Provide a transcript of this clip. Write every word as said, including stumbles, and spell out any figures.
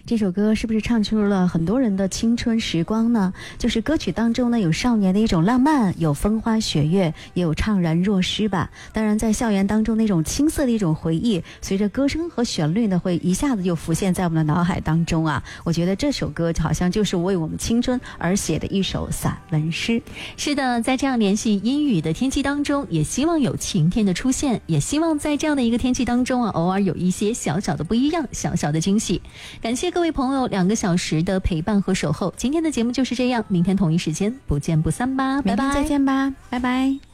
这首歌是不是唱出了很多人的青春时光呢？就是歌曲当中呢，有少年的一种浪漫，有风花雪月，也有怅然若失吧。当然在校园当中那种青涩的一种回忆，随着歌声和旋律呢，会一下子就浮现在我们的脑海当中啊。我觉得这首歌好像就是为我们青春而写的一首散文诗。 是的，在这样连续阴雨的天气当中，也希望有晴天的出现，也希望在这样的一个天气当中啊，偶尔有一些小小的不一样，小小的惊喜。感谢各位朋友两个小时的陪伴和守候，今天的节目就是这样，明天同一时间不见不散吧，拜拜， 再见吧，拜拜。